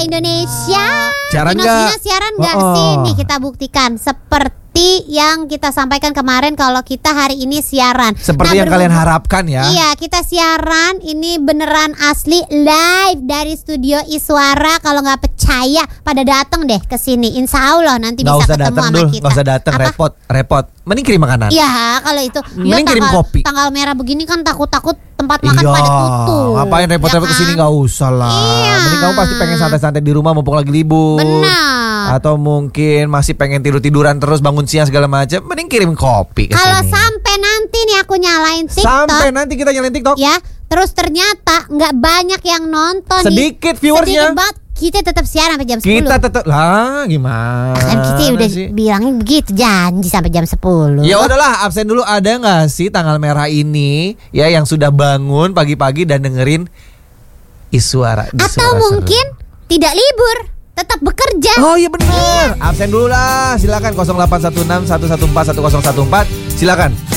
Indonesia. Siaran Ginos nggak? siaran nggak sih? Nih kita buktikan seperti yang kita sampaikan kemarin kalau kita hari ini siaran. Seperti yang kalian harapkan ya. Iya, kita siaran ini beneran asli live dari studio Iswara. Kalau nggak percaya, pada datang deh ke sini. Insya Allah nanti Nggak bisa usah ketemu datang sama dulu, kita. nggak usah datang, repot. Mending kirim makanan. Iya, kalau itu. Mending kirim kopi. Tanggal merah begini kan takut-takut tempat makan Iya, pada tutup. ngapain repot-repot Ya kesini, kan? nggak usah lah. Iya. Mending kamu pasti pengen santai-santai di rumah mumpung lagi libur. Benar. Atau mungkin masih pengen tidur-tiduran terus bangun siang segala macam. Mending kirim kopi ke Kalau sini. sampai nanti nih aku nyalain TikTok. Sampai nanti kita nyalain TikTok. Ya, terus ternyata nggak banyak yang nonton. Sedikit viewersnya. Sedikit banget. Kita tetap siaran sampai jam 10. Kita tetap lah gimana? Kan kita udah sih? bilangnya begitu, janji sampai jam 10. Ya udahlah, absen dulu. Ada nggak sih tanggal merah ini ya yang sudah bangun pagi-pagi dan dengerin Iswara? Atau mungkin tidak libur, tetap bekerja. Oh iya benar. Absen dulu lah. Silakan 0816 114 1014. Silakan.